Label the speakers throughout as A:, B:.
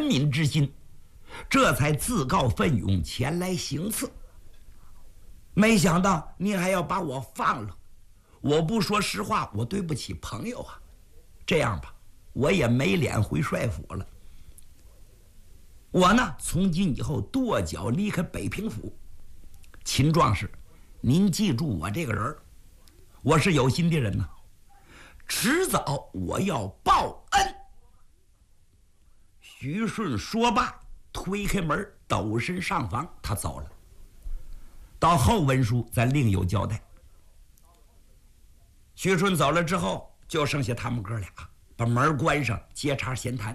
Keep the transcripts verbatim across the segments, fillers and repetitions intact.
A: 悯之心，这才自告奋勇前来行刺。没想到您还要把我放了，我不说实话，我对不起朋友啊。这样吧，我也没脸回帅府了。我呢，从今以后跺脚离开北平府。秦壮士，您记住我这个人，我是有心的人呐，迟早我要报恩。徐顺说罢，推开门，抖身上房，他走了。到后文书再另有交代。徐顺走了之后，就剩下他们哥俩，把门关上，接茬闲谈。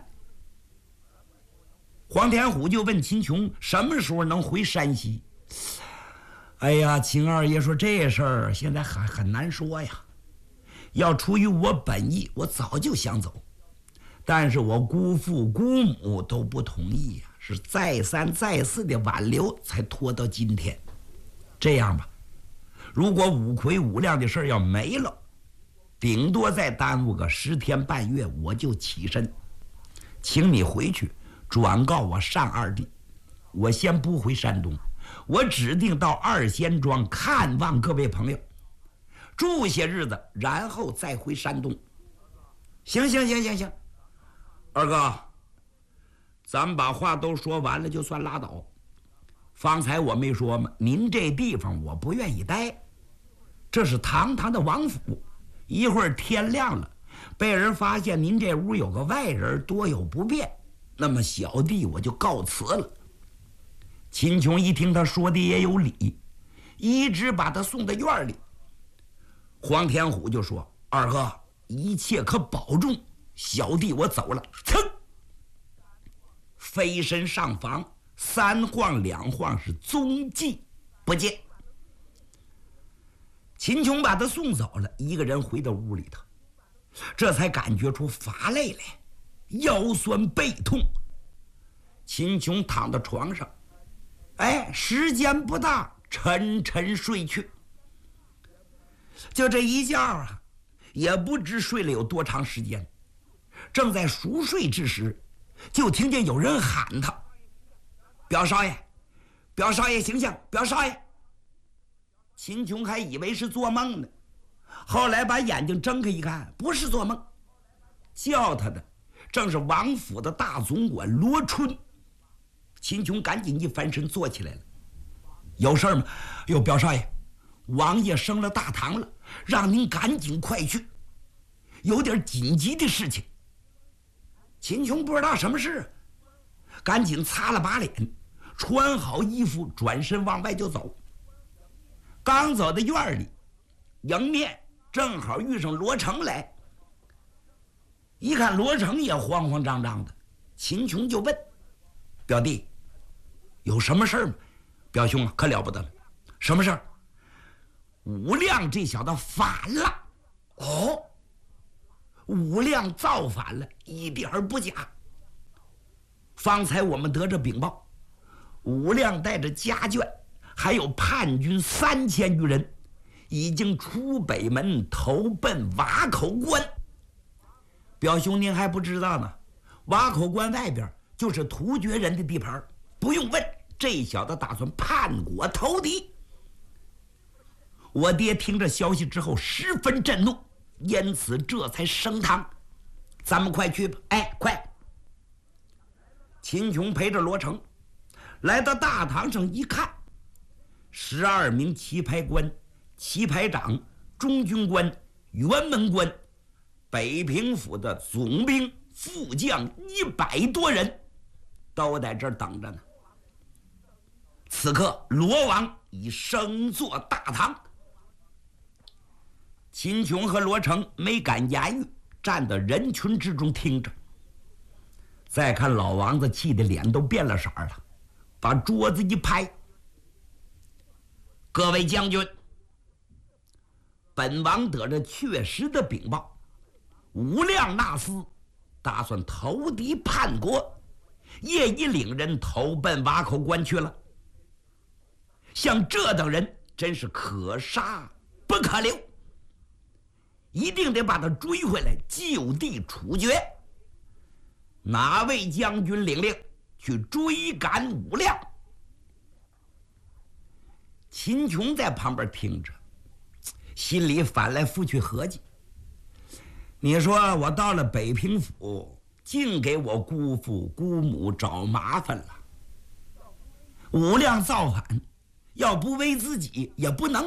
A: 黄天虎就问秦琼什么时候能回山西。哎呀，秦二爷说这事儿现在很很难说呀。要出于我本意，我早就想走，但是我姑父姑母都不同意呀，是再三再四的挽留，才拖到今天。这样吧，如果五魁五亮的事要没了，顶多再耽误个十天半月，我就起身，请你回去转告我单二弟，我先不回山东，我指定到二仙庄看望各位朋友，住些日子，然后再回山东。行行行行行，二哥，咱们把话都说完了，就算拉倒。方才我没说吗？您这地方我不愿意待，这是堂堂的王府，一会儿天亮了，被人发现您这屋有个外人，多有不便。那么小弟我就告辞了。秦琼一听他说的也有理，一直把他送到院里。黄天虎就说：“二哥，一切可保重，小弟我走了。”噌，飞身上房，三晃两晃是踪迹不见。秦琼把他送走了，一个人回到屋里头，这才感觉出乏累来，腰酸背痛。秦琼躺到床上，哎，时间不大，沉沉睡去。就这一觉啊，也不知睡了有多长时间。正在熟睡之时，就听见有人喊他：“表少爷，表少爷醒醒，表少爷！”秦琼还以为是做梦呢，后来把眼睛睁开一看，不是做梦，叫他的正是王府的大总管罗春。秦琼赶紧一翻身坐起来了：“有事吗？哟，表少爷，王爷升了大堂了，让您赶紧快去，有点紧急的事情。”秦琼不知道什么事，赶紧擦了把脸，穿好衣服，转身往外就走。刚走到院里，迎面正好遇上罗成来。一看罗成也慌慌张张的，秦琼就问：“表弟，有什么事吗？”“表兄啊，可了不得了。”“什么事儿？”“武亮这小子反了。”“哦，武亮造反了，一点儿不假。方才我们得着禀报，武亮带着家眷还有叛军三千余人，已经出北门投奔瓦口关。表兄您还不知道呢，瓦口关外边就是突厥人的地盘，不用问，这小子打算叛国投敌。”我爹听着消息之后十分震怒，因此这才升堂。咱们快去吧！哎，快！秦琼陪着罗成来到大堂上一看，十二名旗牌官、旗牌长、中军官、辕门官，北平府的总兵、副将一百多人，都在这儿等着呢。此刻，罗王已升坐大堂。秦琼和罗成没敢言语，站到人群之中听着。再看老王子气的脸都变了色了，把桌子一拍：“各位将军，本王得着确实的禀报，无量纳斯打算投敌叛国，业已领人投奔瓦口关去了。像这等人真是可杀不可留，一定得把他追回来，就地处决。 哪位将军领令去追赶武亮？”秦琼在旁边听着，心里翻来覆去合计：你说我到了北平府，净给我姑父姑母找麻烦了。武亮造反，要不为自己也不能。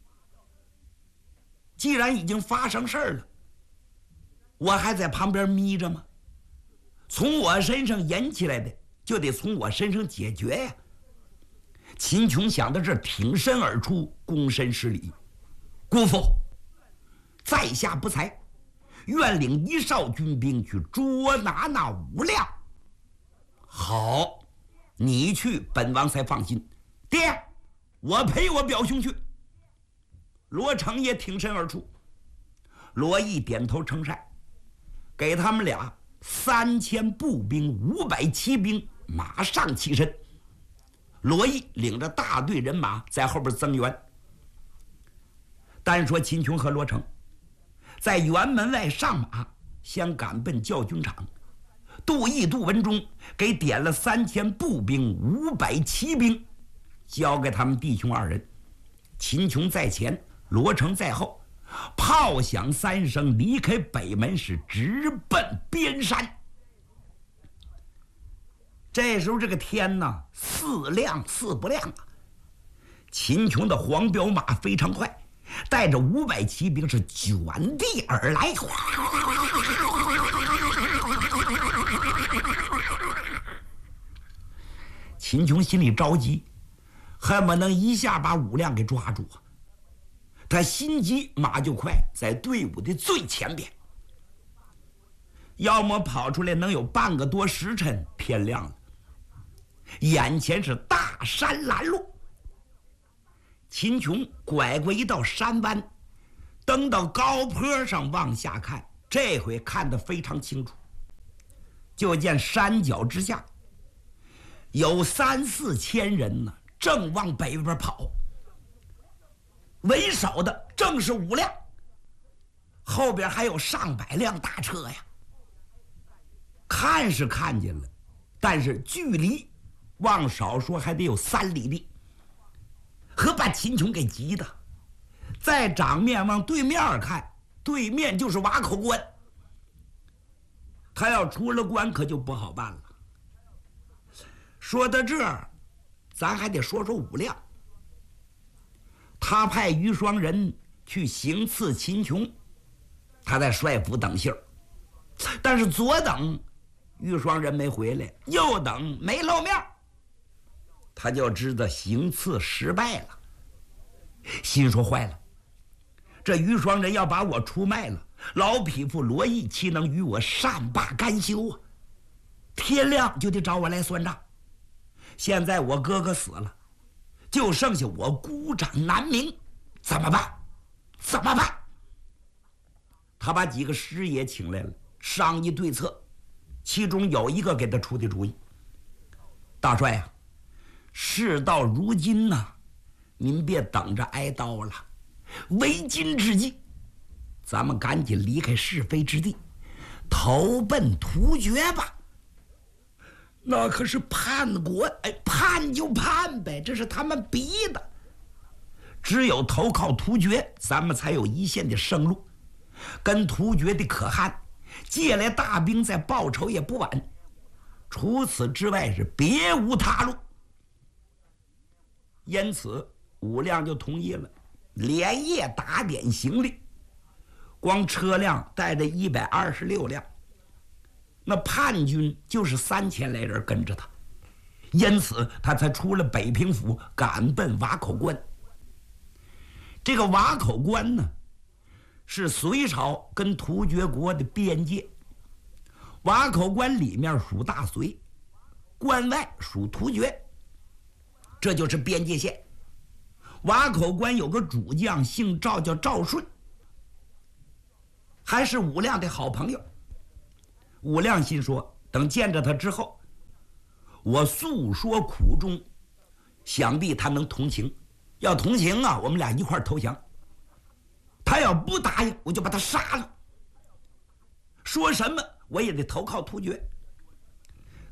A: 既然已经发生事儿了，我还在旁边眯着吗？从我身上引起来的，就得从我身上解决呀。秦琼想到这儿，挺身而出，躬身施礼：“姑父，在下不才，愿领一哨军兵去捉拿那武亮。”“好，你去，本王才放心。爹，我陪我表兄去。”罗成也挺身而出，罗毅点头称善，给他们俩三千步兵、五百骑兵，马上起身。罗毅领着大队人马在后边增援。单说秦琼和罗成在辕门外上马，先赶奔教军场。杜毅、杜文忠给点了三千步兵、五百骑兵，交给他们弟兄二人。秦琼在前，罗成在后，炮响三声，离开北门，是直奔边山。这时候这个天呐，似亮似不亮啊！秦琼的黄骠马非常快，带着五百骑兵是卷地而来。秦琼心里着急，恨不能一下把武亮给抓住啊！他心急马就快，在队伍的最前边。要么跑出来能有半个多时辰，天亮了。眼前是大山拦路，秦琼拐过一道山弯，登到高坡上往下看，这回看得非常清楚。就见山脚之下有三四千人呢，正往北边跑。为首的正是武亮，后边还有上百辆大车呀。看是看见了，但是距离往少说还得有三里地，可把秦琼给急的。再掌面往对面看，对面就是瓦口关，他要出了关可就不好办了。说到这儿，咱还得说说武亮。他派于双人去行刺秦琼，他在帅府等信儿，但是左等于双人没回来，右等没露面，他就知道行刺失败了，心说坏了，这于双人要把我出卖了，老匹夫罗毅岂能与我善罢甘休啊？天亮就得找我来算账。现在我哥哥死了，就剩下我孤掌难鸣，怎么办？怎么办？他把几个师爷请来了，商议对策。其中有一个给他出的主意：“大帅啊，事到如今呢、啊，您别等着挨刀了，为今之计，咱们赶紧离开是非之地，投奔突厥吧。”那可是叛国，哎，叛就叛呗，这是他们逼的。只有投靠突厥，咱们才有一线的生路。跟突厥的可汗借来大兵，再报仇也不晚。除此之外是别无他路。因此武亮就同意了，连夜打点行李，光车辆带着一百二十六辆。那叛军就是三千来人跟着他，因此他才出了北平府，赶奔瓦口关。这个瓦口关呢，是隋朝跟突厥国的边界。瓦口关里面属大隋，关外属突厥，这就是边界线。瓦口关有个主将姓赵，叫赵顺，还是武亮的好朋友。武亮心说，等见着他之后，我诉说苦衷，想必他能同情。要同情啊，我们俩一块投降。他要不答应，我就把他杀了。说什么我也得投靠突厥。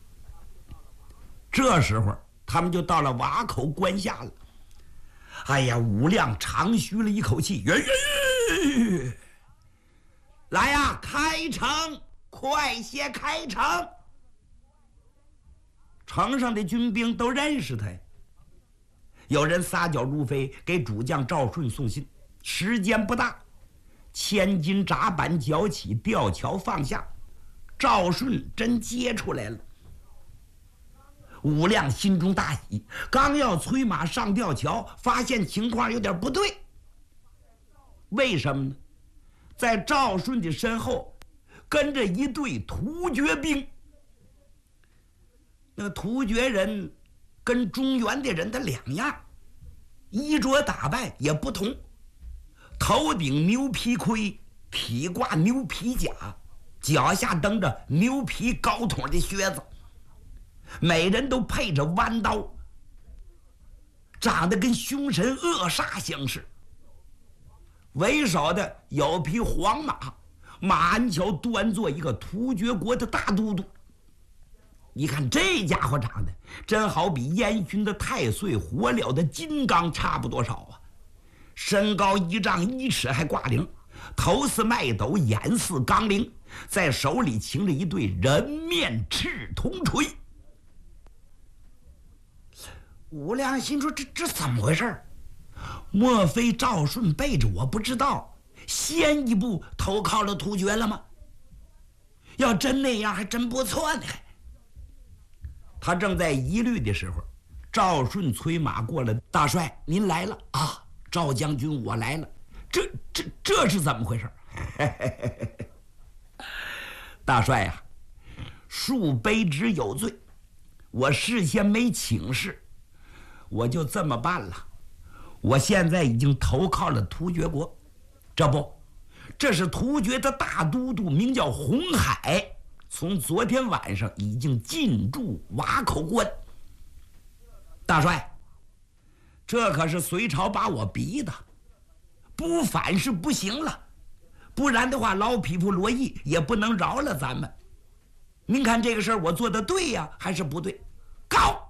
A: 这时候他们就到了瓦口关下了。哎呀，武亮长吁了一口气，来呀，开城，快些开城！城上的军兵都认识他呀。有人撒脚如飞，给主将赵顺送信。时间不大，千斤闸板搅起，吊桥放下，赵顺真接出来了。武亮心中大喜，刚要催马上吊桥，发现情况有点不对。为什么呢？在赵顺的身后跟着一队突厥兵。那个突厥人跟中原的人的两样，衣着打扮也不同，头顶牛皮盔，体挂牛皮甲，脚下蹬着牛皮高筒的靴子，每人都配着弯刀，长得跟凶神恶煞相似。为首的有匹黄马，马鞍桥端坐一个突厥国的大都督。你看这家伙长得真好比烟熏的太岁，火燎的金刚差不多少啊！身高一丈一尺还挂铃，头似麦斗，眼似钢铃，在手里擎着一对人面赤铜锤。武亮心说：“这这怎么回事？莫非赵顺背着我不知道，先一步投靠了突厥了吗？要真那样，还真不错呢。”他正在疑虑的时候，赵顺催马过来：“大帅，您来了啊！赵将军，我来了。这这这是怎么回事？”大帅呀、啊，恕卑职有罪，我事先没请示，我就这么办了。我现在已经投靠了突厥国，这不，这是突厥的大都督，名叫红海，从昨天晚上已经进驻瓦口关。大帅，这可是隋朝把我逼的，不反是不行了，不然的话老匹夫罗毅也不能饶了咱们。您看这个事儿我做的对呀，还是不对？高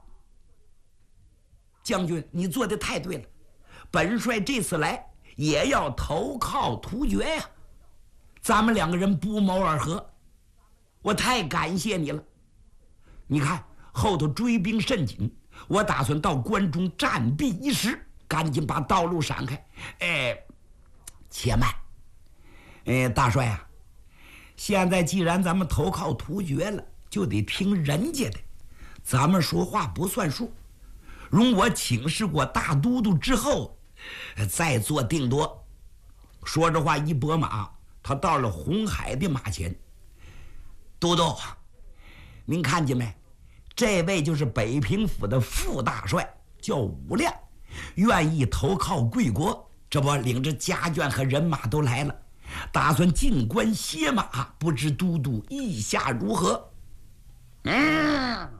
A: 将军，你做的太对了，本帅这次来也要投靠突厥呀，咱们两个人不谋而合，我太感谢你了。你看后头追兵甚紧，我打算到关中暂避一时，赶紧把道路闪开。哎，且慢，哎，大帅啊，现在既然咱们投靠突厥了，就得听人家的，咱们说话不算数。容我请示过大都督之后，再做定夺。说着话一拨马，他到了红海的马前。都督，您看见没？这位就是北平府的副大帅，叫武亮，愿意投靠贵国，这不领着家眷和人马都来了，打算进关歇马，不知都督意下如何？嗯，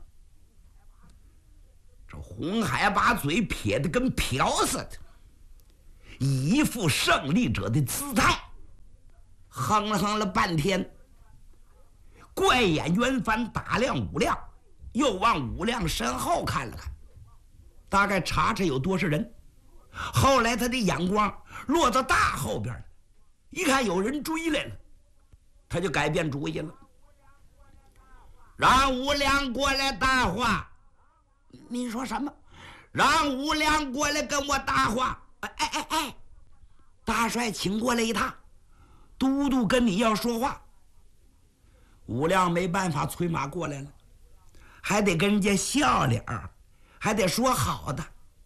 A: 这红海把嘴撇得跟瓢似的，以一副胜利者的姿态，哼了哼了半天，怪眼圆翻打量武亮，又往武亮身后看了看，大概查查有多少人。后来他的眼光落到大后边了，一看有人追来了，他就改变主意了，让武亮过来搭话。你说什么？让武亮过来跟我搭话。哎哎哎哎，大帅请过来一趟，都督跟你要说话。 五亮没办法，催马过来了，还得跟人家笑脸儿，还得说好的。